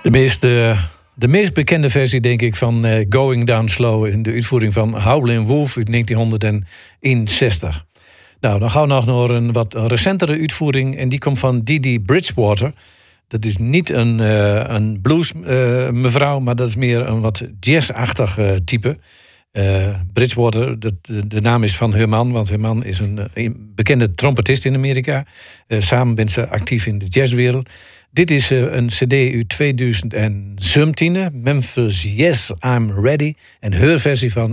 De meest bekende versie, denk ik, van Going Down Slow in de uitvoering van Howlin' Wolf uit 1961. Nou, dan gaan we nog naar een wat recentere uitvoering en die komt van Dee Bridgewater. Dat is niet een blues mevrouw, maar dat is meer een wat jazzachtig type. Bridgewater, de naam is van haar man, want haar man is een bekende trompetist in Amerika. Samen zijn ze actief in de jazzwereld. Dit is een cd uit 2017, Memphis Yes, I'm Ready. En haar versie van